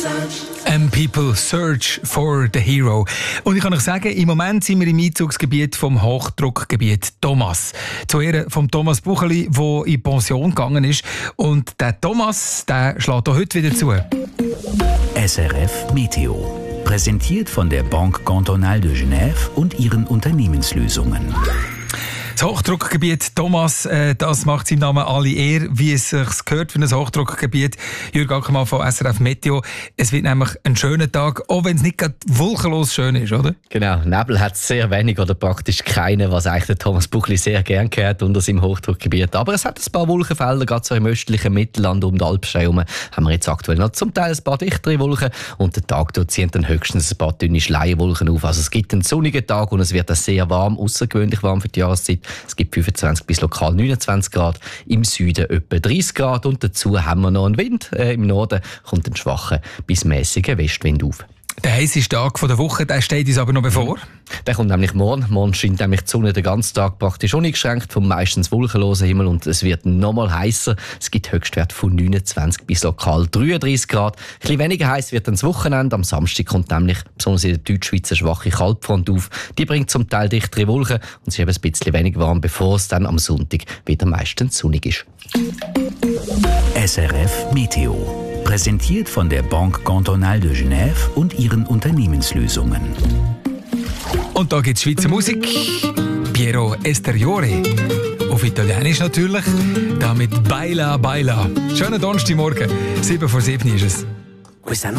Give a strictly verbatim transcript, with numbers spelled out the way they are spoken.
And people search for the hero. Und ich kann euch sagen, im Moment sind wir im Einzugsgebiet vom Hochdruckgebiet Thomas. Zu Ehren von Thomas Bucheli, der in Pension gegangen ist. Und der Thomas, der schlägt auch heute wieder zu. S R F Meteo. Präsentiert von der Banque Cantonale de Genève und ihren Unternehmenslösungen. Das Hochdruckgebiet Thomas, äh, das macht seinem Namen alle Ehre, wie es sich gehört für ein Hochdruckgebiet. Jürg Ackermann von S R F Meteo. Es wird nämlich ein schöner Tag, auch wenn es nicht gerade wolkenlos schön ist, oder? Genau, Nebel hat es sehr wenig oder praktisch keinen, was eigentlich der Thomas Buchli sehr gern gehört unter seinem Hochdruckgebiet. Aber es hat ein paar Wolkenfelder, gerade so im östlichen Mittelland um die Alpsteine herum, haben wir jetzt aktuell noch zum Teil ein paar dichtere Wolken und der Tag dort ziehen dann höchstens ein paar dünne Schleierwolken auf. Also es gibt einen sonnigen Tag und es wird auch sehr warm, außergewöhnlich warm für die Jahreszeit. Es gibt fünfundzwanzig bis lokal neunundzwanzig Grad, im Süden etwa dreißig Grad und dazu haben wir noch einen Wind. Äh, Im Norden kommt ein schwacher bis mäßiger Westwind auf. Der heisseste Tag der Woche, der steht uns aber noch bevor. Der kommt nämlich morgen. Morgen scheint nämlich die Sonne den ganzen Tag praktisch uneingeschränkt vom meistens wolkenlosen Himmel und es wird nochmal heißer. Es gibt Höchstwerte von neunundzwanzig bis lokal dreiunddreißig Grad. Ein bisschen weniger heiß wird dann das Wochenende. Am Samstag kommt nämlich besonders in der Deutschschweiz eine schwache Kaltfront auf. Die bringt zum Teil dichtere Wolken und es ist eben ein bisschen weniger warm, bevor es dann am Sonntag wieder meistens sonnig ist. S R F Meteo. Präsentiert von der Banque Cantonale de Genève und ihren Unternehmenslösungen. Und da gibt es Schweizer Musik. Piero Esteriore. Auf Italienisch natürlich. Damit Baila Baila. Schönen Donnerstagmorgen. sieben vor sieben ist es.